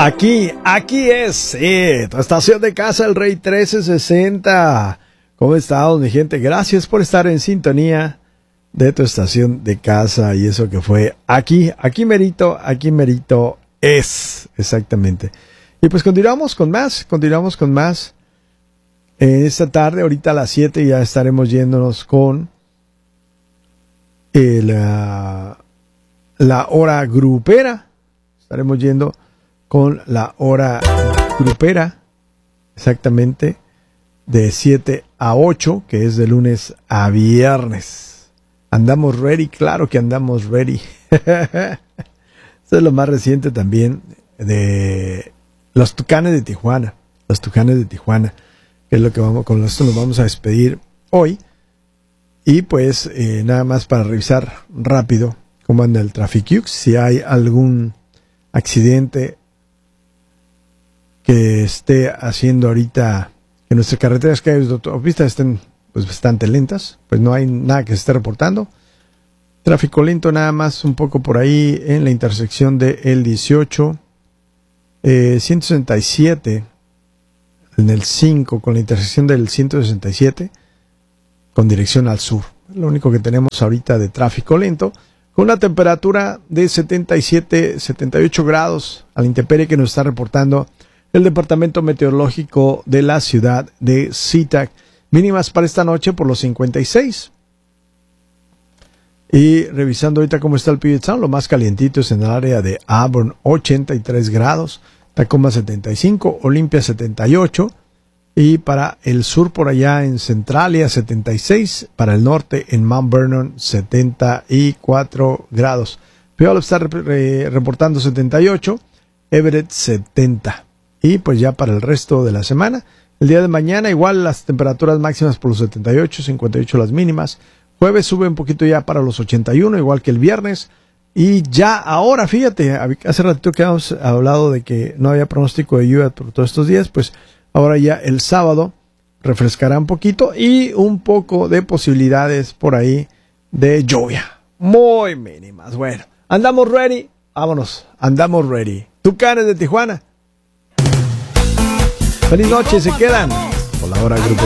Aquí es, sí, tu estación de casa, el Rey 1360. ¿Cómo estamos, mi gente? Gracias por estar en sintonía de tu estación de casa. Y eso que fue aquí merito es, exactamente. Y pues continuamos con más. Esta tarde, ahorita a las 7, ya estaremos yéndonos con la hora grupera. Estaremos yendo con la hora grupera, exactamente, de 7 a 8, que es de lunes a viernes. ¿Andamos ready? Claro que andamos ready. Esto es lo más reciente también de los Tucanes de Tijuana. Los Tucanes de Tijuana, que es lo que con esto nos vamos a despedir hoy. Y pues nada más para revisar rápido cómo anda el Traffic, si hay algún accidente que esté haciendo ahorita que nuestras carreteras, calles de autopista estén pues bastante lentas, pues no hay nada que se esté reportando. Tráfico lento nada más un poco por ahí en la intersección de el 18, 167 en el 5 con la intersección del 167 con dirección al sur. Lo único que tenemos ahorita de tráfico lento, con una temperatura de 77, 78 grados a la intemperie que nos está reportando el Departamento Meteorológico de la ciudad de SeaTac. Mínimas para esta noche por los 56. Y revisando ahorita cómo está el Puget Sound, lo más calientito es en el área de Auburn, 83 grados, Tacoma 75, Olympia 78, y para el sur por allá en Centralia 76, para el norte en Mount Vernon 74 grados. Puyallup está reportando 78, Everett 70. Y pues ya para el resto de la semana, el día de mañana igual las temperaturas máximas por los 78, 58 las mínimas. Jueves sube un poquito ya para los 81, igual que el viernes. Y ya ahora, fíjate, hace ratito que habíamos hablado de que no había pronóstico de lluvia por todos estos días, pues ahora ya el sábado refrescará un poquito y un poco de posibilidades por ahí de lluvia. Muy mínimas. Bueno, andamos ready. Vámonos, andamos ready. Tucanes de Tijuana. Feliz noche, se quedan por la hora grupera.